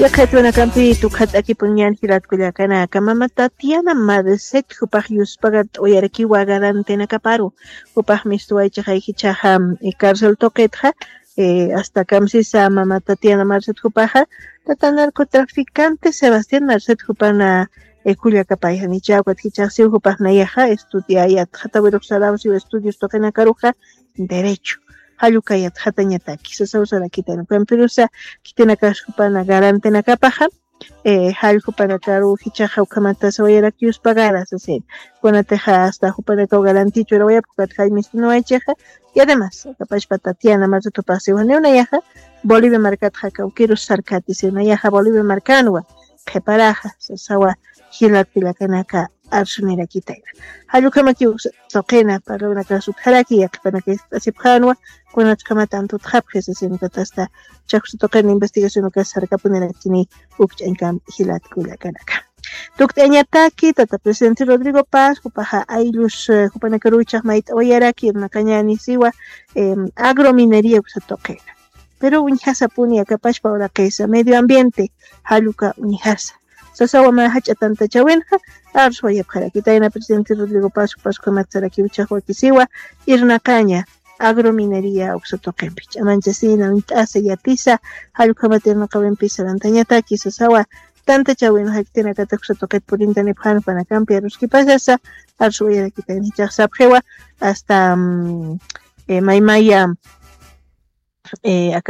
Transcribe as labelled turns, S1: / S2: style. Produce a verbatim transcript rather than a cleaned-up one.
S1: Yaqaytuna kampi tukhat aquí puñan hiratkulla kana kamama Tatiana Madset hupaj yuspagat oyaraki wagarantena kaparu hupaj mistuaycha haykichaja cárcel toquetja eh, hasta kamsisa mama Tatiana Marcet hupaja tata narcotraficante Sebastián Marcet hupana eh, Julia Capaya ni chawat hichasi hupaj nayaja estudiayat hata wiruxalawsi estudios toqena karuja derecho Hayukayat hatañataki sasawsara kitana pampirusa kitina kashupana garantena kapaja eh halkupana karu hichaja ukamata sawayarak yus pagaras así kunateja hasta hupana ka garanticho era waya pukat jaimis no echeja y además capaz patatiana más de tu paseo en una yaja Bolivia marcat jaka ukiru sarkatis una yaja Bolivia marcanwa preparaja sasawa hilatila kanaka arsunera kitayra hallukamaki soqena para una caso haraki yakpana que asipjanwa kuna kama tanto trapjes así hasta chaksu toqena investigación que sarka punera kini ukchankam hilat kula kanaka tukteñataki tata presidente Rodrigo Paz kupaja aylus kupana karuchaj mait oyaraki na kañani siwa agrominería que toqena pero unhasa punia capaz para que ese medio ambiente haluka unhasa sasawa ma hacha tanta chawenja arsoya para que taina presidente Rodrigo Paz Paz kumatsara ki uchajwa kisiwa irna caña agrominería oxotoquempich amanchasina untasa yatisa haluka materna kawen pisa lantañataki sasawa tanta chawenja haktena kata oxotoquet por internet pan para campi ruski pasasa arsoya ki taina chasapjewa hasta um, eh, maimaya eh,